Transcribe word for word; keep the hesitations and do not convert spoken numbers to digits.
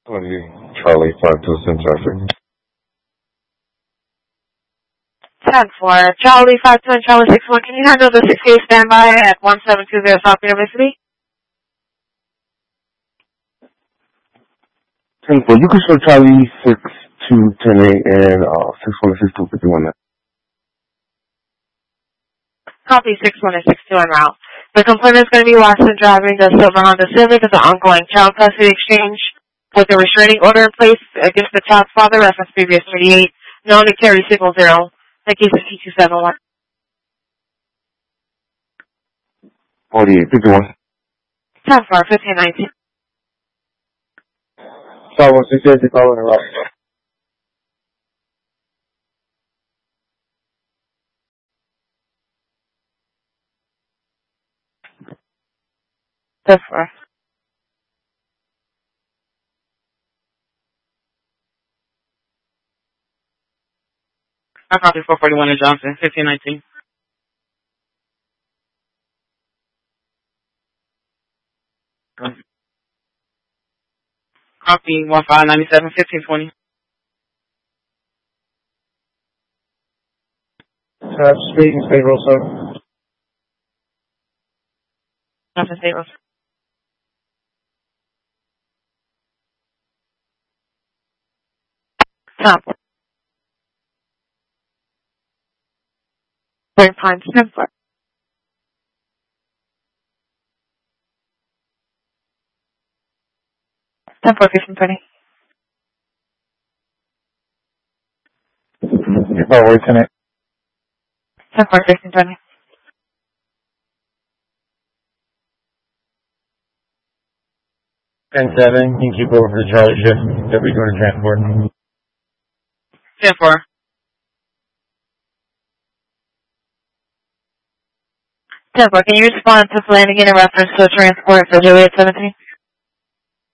twenty, Charlie, five to ten traffic. ten four, Charlie, five two, Charlie, six one. Can you handle the six K standby at one seven two zero South University? ten four, you can show Charlie six two ten eight and uh, six one six two fifty-one. Copy six one and six two en route. The complainant is going to be Watson driving the silver Honda Civic as an ongoing child custody exchange with a restraining order in place against the child's father, reference previous thirty-eight, known to carry signal zero. The case is T two seven one. forty-eight, fifty-one. ten four, fifteen nineteen. five one six eight, following a route. ten four. I copy four forty-one in Johnson, fifteen nineteen. Copy one five nine seven, fifteen twenty. Uh, State and State Road, sir. Johnson State Road. Top. Spring Pines, ten four. ten four, fifteen twenty. Oh, wait, ten eight. ten four, fifteen twenty. ten seven, you can keep over for the Charlie shift that we go to transport. ten four. ten four, can you respond to Flanagan in reference to a transport for Juliet seventeen?